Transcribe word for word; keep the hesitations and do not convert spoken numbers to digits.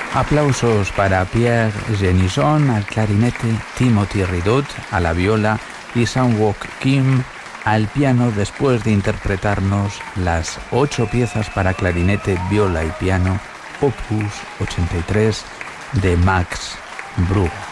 Aplausos para Pierre Genison al clarinete, Timothy Rideau a la viola y Sang-wook Kim al piano, después de interpretarnos las ocho piezas para clarinete, viola y piano, opus ochenta y tres de Max Bruch.